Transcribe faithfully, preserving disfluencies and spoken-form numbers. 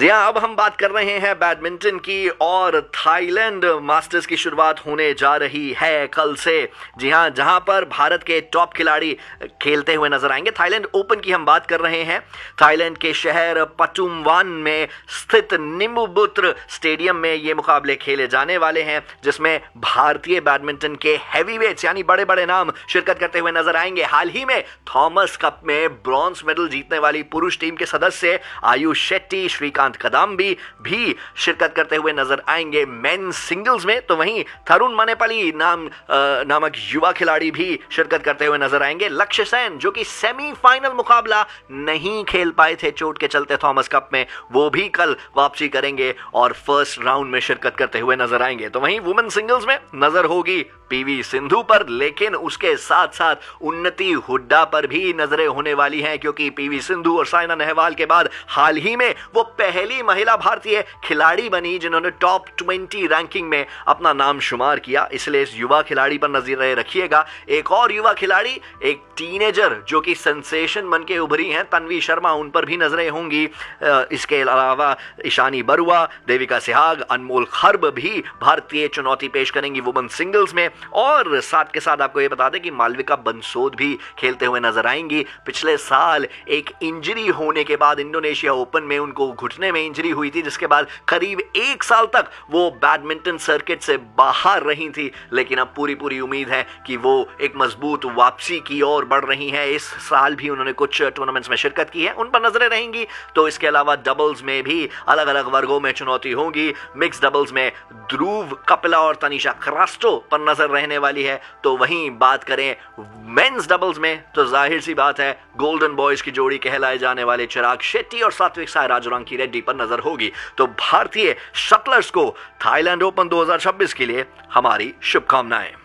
जी हाँ, अब हम बात कर रहे हैं बैडमिंटन की और थाईलैंड मास्टर्स की शुरुआत होने जा रही है कल से। जी हाँ, जहां पर भारत के टॉप खिलाड़ी खेलते हुए नजर आएंगे। थाईलैंड ओपन की हम बात कर रहे हैं। थाईलैंड के शहर पटुमवान में स्थित निम्बुबुत्र स्टेडियम में ये मुकाबले खेले जाने वाले हैं, जिसमें भारतीय बैडमिंटन के हैवीवेट्स यानी बड़े बड़े नाम शिरकत करते हुए नजर आएंगे। हाल ही में थॉमस कप में ब्रॉन्ज मेडल जीतने वाली पुरुष टीम के सदस्य आयुष शेट्टी, श्रीकांत कदम्बी भी शिरकत करते हुए नजर आएंगे मेंस सिंगल्स में। तो वहीं तरुण मनेपली नाम नामक युवा खिलाड़ी भी शिरकत करते हुए नजर आएंगे। लक्ष्य सेन, जो कि सेमीफाइनल मुकाबला नहीं खेल पाए थे चोट के चलते थॉमस कप में, वो भी कल वापसी करेंगे और फर्स्ट राउंड में शिरकत करते हुए नजर आएंगे। तो वहीं वुमेन सिंगल्स में नजर होगी पीवी सिंधु पर, लेकिन उसके साथ साथ उन्नति हुड्डा पर भी नजरें होने वाली हैं, क्योंकि पीवी सिंधु और साइना नेहवाल के बाद हाल ही में वो पहली महिला भारतीय खिलाड़ी बनी जिन्होंने टॉप ट्वेंटी रैंकिंग में अपना नाम शुमार किया। इसलिए इस युवा खिलाड़ी पर नजरें रखिएगा। एक और युवा खिलाड़ी, एक टीनेजर जो कि सेंसेशन बन के उभरी हैं, तन्वी शर्मा, उन पर भी नजरें होंगी। इसके अलावा ईशानी बरुआ, देविका सिहाग, अनमोल खर्ब भी भारतीय चुनौती पेश करेंगी वुमेन सिंगल्स में। और साथ के साथ आपको यह बता दें कि मालविका बंसोद भी खेलते हुए नजर आएंगी। पिछले साल एक इंजरी होने के बाद इंडोनेशिया ओपन में उनको घुटने में इंजरी हुई थी, जिसके बाद करीब एक साल तक वो बैडमिंटन सर्किट से बाहर रही थी, लेकिन अब पूरी पूरी उम्मीद है कि वो एक मजबूत वापसी की ओर बढ़ रही हैं। इस साल भी उन्होंने कुछ टूर्नामेंट्स में शिरकत की है, उन पर नजरें रहेंगी। तो इसके अलावा डबल्स में भी अलग अलग वर्गों में चुनौती होगी। मिक्स डबल्स में ध्रुव कपिला और तनिषा क्रास्टो पर नजर रहने वाली है। तो वहीं बात करें मेंस डबल्स में, तो जाहिर सी बात है गोल्डन बॉयज की जोड़ी कहलाए जाने वाले चिराग शेट्टी और सात्विक साईराज रंकी रेड्डी पर नजर होगी। तो भारतीय शटलर्स को थाईलैंड ओपन दो हज़ार छब्बीस के लिए हमारी शुभकामनाएं।